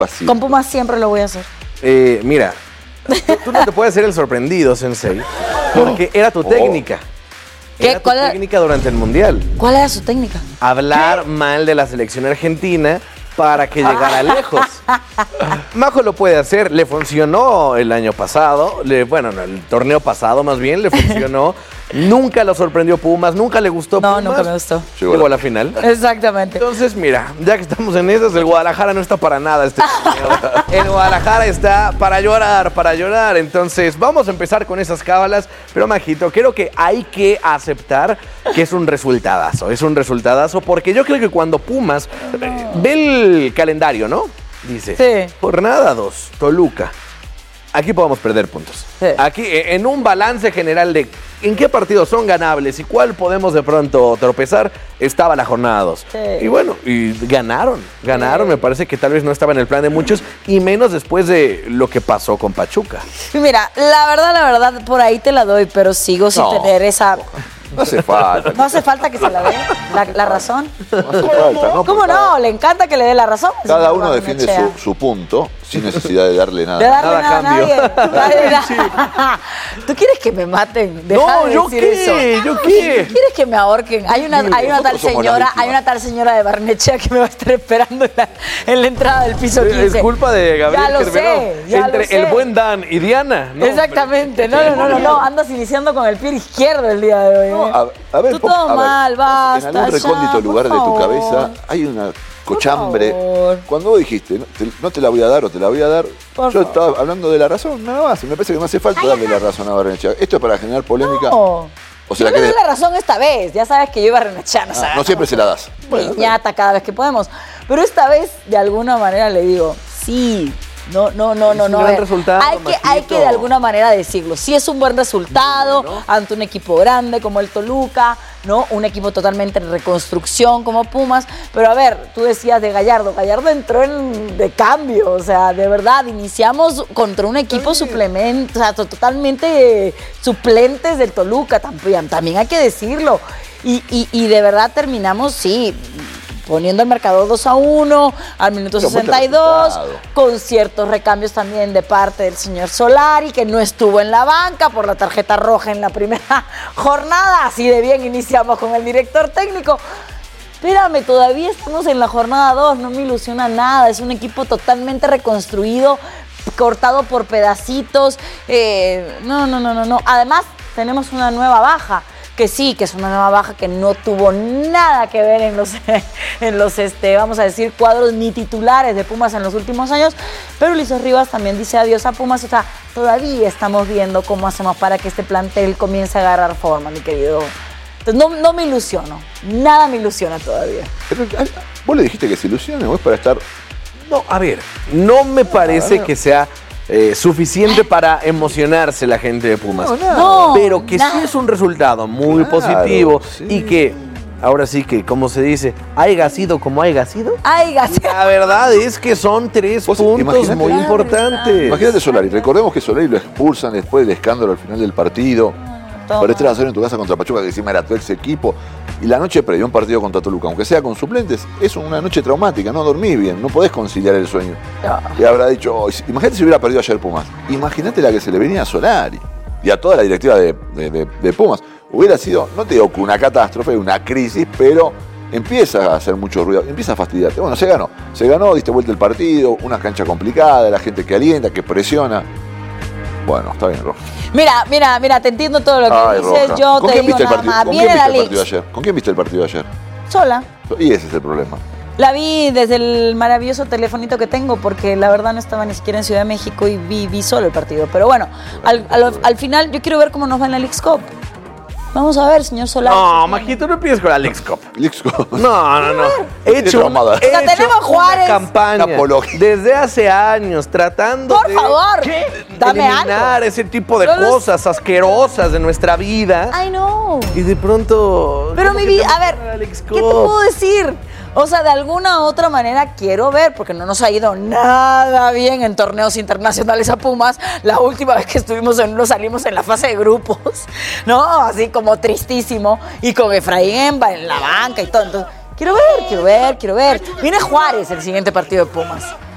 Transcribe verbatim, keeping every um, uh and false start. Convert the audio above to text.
Así. Con Pumas siempre lo voy a hacer. Eh, mira, tú, tú no te puedes hacer el sorprendido, Sensei, porque era tu Oh. técnica. ¿Qué? Era tu ¿Cuál era? técnica durante el Mundial. ¿Cuál era su técnica? Hablar mal de la selección argentina para que llegara lejos. Majo lo puede hacer, le funcionó el año pasado, le, bueno, no, el torneo pasado más bien, le funcionó. Nunca lo sorprendió Pumas, nunca le gustó No, Pumas. nunca me gustó. Llegó a la final. Exactamente. Entonces, mira, ya que estamos en esas, el Guadalajara no está para nada este torneo. El Guadalajara está para llorar, para llorar. Entonces, vamos a empezar con esas cábalas. Pero, Majito, creo que hay que aceptar que es un resultadazo. Es un resultadazo porque yo creo que cuando Pumas eh, ve el calendario, ¿no? Dice, Sí. jornada dos, Toluca. Aquí podemos perder puntos. Sí. Aquí, eh, en un balance general de en qué partidos son ganables y cuál podemos de pronto tropezar, estaba la jornada dos. Sí. Y bueno, y ganaron, ganaron. Sí. Me parece que tal vez no estaba en el plan de muchos y menos después de lo que pasó con Pachuca. Y mira, la verdad, la verdad, por ahí te la doy, pero sigo sin No. tener esa... No hace falta. No hace falta que se la dé la, la razón. No hace falta, ¿no? ¿Cómo Porque no? Le encanta que le dé la razón. Cada señor uno defiende Barnechea. su, su punto sin necesidad de darle De nada. darle Nada nada a cambio. nadie. Nadie da- ¿Tú quieres que me maten? Deja No, de ¿yo decir qué? eso. ¿Yo qué? ¿Quieres que me ahorquen? Hay una, hay una tal Nosotros somos las señora, víctimas. hay una tal señora de Barnechea que me va a estar esperando en la, en la entrada del piso quince. Es culpa de Gabriel Ya lo Kerberó. sé, ya Entre lo sé. el buen Dan y Diana. ¿no? Exactamente. No, no, no, no, no. Andas iniciando con el pie izquierdo el día de hoy. No, ¿eh? a, a ver, Tú Pop, todo a ver, mal, en basta. algún recóndito ya, lugar por de tu favor. cabeza hay una cochambre. favor. Cuando vos dijiste, no te, no te la voy a dar o te la voy a dar, Por yo favor. estaba hablando de la razón, nada más. Y me parece que no hace falta darle la razón a Barrenechea. Esto es para generar polémica. No. O se Yo la le doy querés. la razón esta vez. Ya sabes que yo iba a renechar. No, Ah, sabes, no siempre se la das. Bueno, piñata cada vez que podemos. Pero esta vez, de alguna manera, le digo, sí. No, no, no, no, un no. gran a ver, resultado, hay que, hay Majito. que de alguna manera decirlo. Sí es un buen resultado ante un equipo grande como el Toluca, ¿no? Un equipo totalmente en reconstrucción como Pumas. Pero a ver, tú decías de Gallardo. Gallardo entró en, de cambio. O sea, de verdad, iniciamos contra un equipo suplemento, o sea, to- totalmente eh, suplentes del Toluca. También, también hay que decirlo. Y, y, y de verdad terminamos, sí, poniendo el marcador dos a uno al minuto Pero buen sesenta y dos, resultado. con ciertos recambios también de parte del señor Solari, que no estuvo en la banca por la tarjeta roja en la primera jornada. Así de bien iniciamos con el director técnico. Espérame, todavía estamos en la jornada dos, no me ilusiona nada. Es un equipo totalmente reconstruido, cortado por pedacitos. Eh, no, no, no, no, no. Además, tenemos una nueva baja. Que sí, que es una nueva baja que no tuvo nada que ver en los, en los este, vamos a decir, cuadros ni titulares de Pumas en los últimos años, pero Ulises Rivas también dice adiós a Pumas. O sea, todavía estamos viendo cómo hacemos para que este plantel comience a agarrar forma, mi querido. Entonces, no, no me ilusiono, nada me ilusiona todavía. Pero, ah, vos le dijiste que se ilusione, vos para estar. No, a ver, no me parece que sea eh, suficiente para emocionarse la gente de Pumas. No, nada. No, pero que nada. sí es un resultado muy Claro, positivo sí. y que, ahora sí que, como se dice, haya sido como haya sido. Ay, gas. La verdad es que son tres Vos puntos imaginate- muy Claro, importantes. Imagínate Solari, recordemos que Solari lo expulsan después del escándalo al final del partido. Toma. Perdiste la zona en tu casa contra Pachuca, que encima era todo ese equipo. Y la noche previa, un partido contra Toluca, aunque sea con suplentes, es una noche traumática, no dormís bien, no podés conciliar el sueño. No. Y habrá dicho, oh, imagínate si hubiera perdido ayer Pumas. Imagínate la que se le venía a Solari y a toda la directiva de, de- de- de Pumas. Hubiera sido, no te digo que una catástrofe, una crisis, pero empieza a hacer mucho ruido, empieza a fastidiarte. Bueno, se ganó, se ganó, diste vuelta el partido, una cancha complicada, la gente que alienta, que presiona. Bueno, está bien, Roja. Mira, mira, mira, te entiendo todo lo que Ay, dices. Roja. Yo ¿Con te quién digo viste el nada partido? más. ¿Con Viene quién la viste el partido League. ayer? ¿Con quién viste el partido ayer? Sola. Y ese es el problema. La vi desde el maravilloso telefonito que tengo, porque la verdad no estaba ni siquiera en Ciudad de México y vi, vi solo el partido. Pero bueno, al, al- al final yo quiero ver cómo nos va en la Leagues Cup. Vamos a ver, señor Solari. No, Majito, no empieces con la Leagues Cup. Lixco. No, no, no. He hecho, traumada. una, he O sea, hecho tenemos Juárez. una campaña Una apología. desde hace años tratando Por de favor, dame eliminar algo. ese tipo de No los- cosas asquerosas de nuestra vida. Ay, no. Y de pronto... Pero ¿cómo mi que vida, te a ver, gusta la Leagues ¿qué te Cup? puedo decir? O sea, de alguna u otra manera quiero ver, porque no nos ha ido nada bien en torneos internacionales a Pumas. La última vez que estuvimos en uno salimos en la fase de grupos, ¿no? Así como tristísimo. Y con Efraín en, en la banca y todo. Entonces, quiero ver, quiero ver, quiero ver. Viene Juárez el siguiente partido de Pumas.